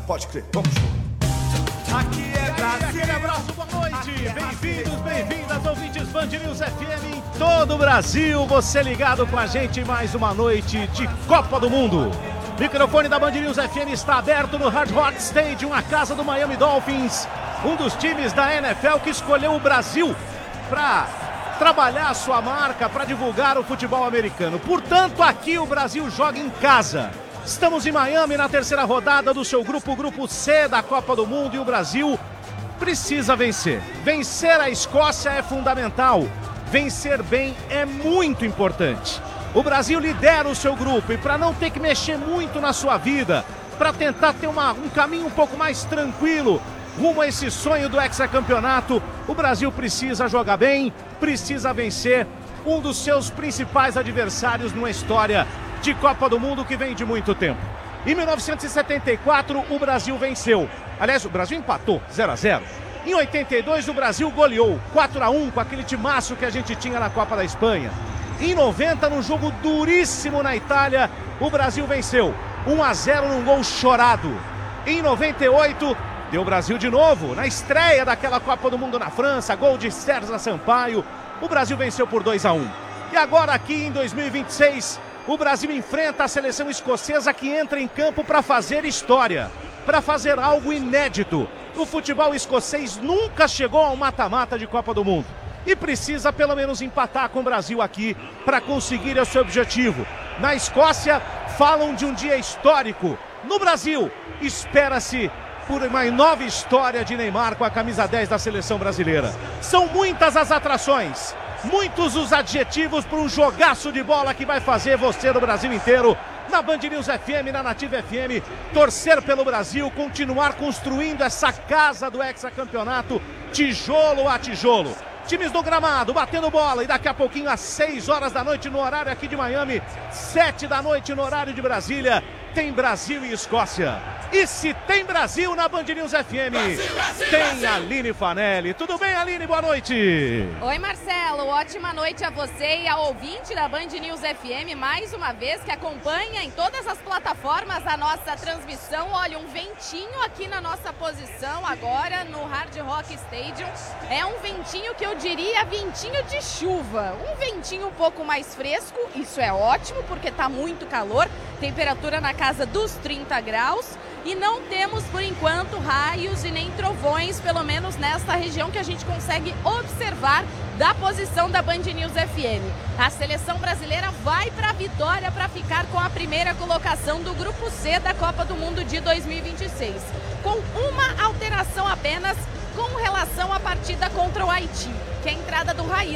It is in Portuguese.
Pode crer, vamos. Aqui é Brasil. Aquele abraço, boa noite. Bem-vindos, bem-vindas, ouvintes Band News FM em todo o Brasil. Você ligado com a gente em mais uma noite de Copa do Mundo. O microfone da Band News FM está aberto no Hard Rock Stadium, a casa do Miami Dolphins. Um dos times da NFL que escolheu o Brasil para trabalhar a sua marca, para divulgar o futebol americano. Portanto, aqui o Brasil joga em casa. Estamos em Miami na terceira rodada do seu grupo, o Grupo C da Copa do Mundo, e o Brasil precisa vencer. Vencer a Escócia é fundamental. Vencer bem é muito importante. O Brasil lidera o seu grupo e para não ter que mexer muito na sua vida, para tentar ter um caminho um pouco mais tranquilo rumo a esse sonho do hexacampeonato, o Brasil precisa jogar bem, precisa vencer um dos seus principais adversários numa história de Copa do Mundo que vem de muito tempo. Em 1974, o Brasil venceu. Aliás, o Brasil empatou 0-0. Em 82, o Brasil goleou 4-1 com aquele timaço que a gente tinha na Copa da Espanha. Em 90, num jogo duríssimo na Itália, o Brasil venceu 1-0 num gol chorado. Em 98, deu o Brasil de novo, na estreia daquela Copa do Mundo na França, gol de César Sampaio. O Brasil venceu por 2-1. E agora aqui em 2026, o Brasil enfrenta a seleção escocesa que entra em campo para fazer história, para fazer algo inédito. O futebol escocês nunca chegou ao mata-mata de Copa do Mundo e precisa pelo menos empatar com o Brasil aqui para conseguir o seu objetivo. Na Escócia, falam de um dia histórico. No Brasil, espera-se por uma nova história de Neymar com a camisa 10 da seleção brasileira. São muitas as atrações, muitos os adjetivos para um jogaço de bola que vai fazer você do Brasil inteiro, na Band News FM, na Nativa FM, torcer pelo Brasil, continuar construindo essa casa do hexacampeonato, tijolo a tijolo. Times do gramado, batendo bola, e daqui a pouquinho às 6 horas da noite no horário aqui de Miami, 7 da noite no horário de Brasília, tem Brasil e Escócia. E se tem Brasil na Band News FM, tem Aline Fanelli. Tudo bem, Aline? Boa noite. Oi, Marcelo. Ótima noite a você e ao ouvinte da Band News FM, mais uma vez, que acompanha em todas as plataformas a nossa transmissão. Olha, um ventinho aqui na nossa posição agora no Hard Rock Stadium. É um ventinho que eu diria ventinho de chuva. Um ventinho um pouco mais fresco, isso é ótimo porque tá muito calor. Temperatura na casa dos 30 graus. E não temos, por enquanto, raios e nem trovões, pelo menos nesta região que a gente consegue observar da posição da Band News FM. A seleção brasileira vai para a vitória para ficar com a primeira colocação do Grupo C da Copa do Mundo de 2026. Com uma alteração apenas com relação à partida contra o Haiti, que é a entrada do Raí.